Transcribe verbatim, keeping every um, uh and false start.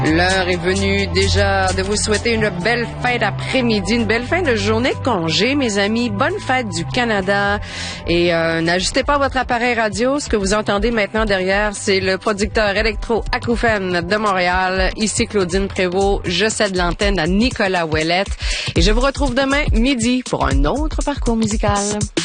L'heure est venue déjà de vous souhaiter une belle fin d'après-midi, une belle fin de journée de congé, mes amis. Bonne fête du Canada. Et euh, n'ajustez pas votre appareil radio. Ce que vous entendez maintenant derrière, c'est le producteur électro Acouphène de Montréal. Ici Claudine Prévost. Je cède l'antenne à Nicolas Ouellette. Et je vous retrouve demain midi pour un autre parcours musical.